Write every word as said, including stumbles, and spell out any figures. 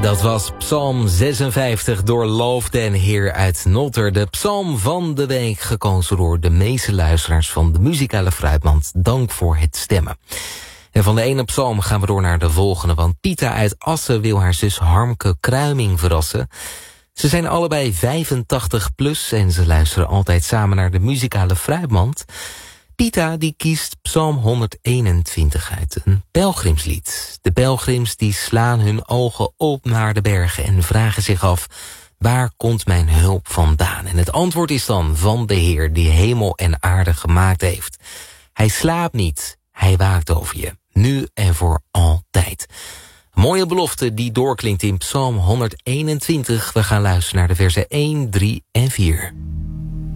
Dat was Psalm zesenvijftig door Love Den Heer uit Notter. De psalm van de week, gekozen door de meeste luisteraars van de muzikale fruitmand. Dank voor het stemmen. En van de ene psalm gaan we door naar de volgende, want Pita uit Assen wil haar zus Harmke Kruiming verrassen. Ze zijn allebei vijfentachtig plus en ze luisteren altijd samen naar de muzikale fruitmand. Pita die kiest psalm honderdeenentwintig uit, een pelgrimslied. De pelgrims die slaan hun ogen op naar de bergen en vragen zich af: waar komt mijn hulp vandaan? En het antwoord is dan van de Heer die hemel en aarde gemaakt heeft. Hij slaapt niet, hij waakt over je, nu en voor altijd. Een mooie belofte die doorklinkt in psalm honderdeenentwintig. We gaan luisteren naar de versen één, drie en vier.